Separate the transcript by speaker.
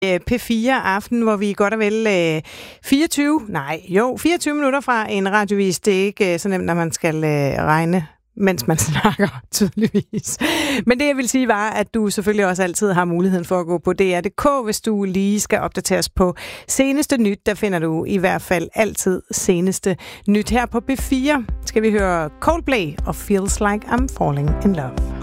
Speaker 1: P4-aften, hvor vi godt og vel 24 minutter fra en radiovis. Det er ikke så nemt, når man skal regne, mens man snakker, tydeligvis. Men det, jeg vil sige, var, at du selvfølgelig også altid har muligheden for at gå på DR.dk, hvis du lige skal opdateres på seneste nyt. Der finder du i hvert fald altid seneste nyt. Her på B4 skal vi høre Coldplay og Feels Like I'm Falling in Love.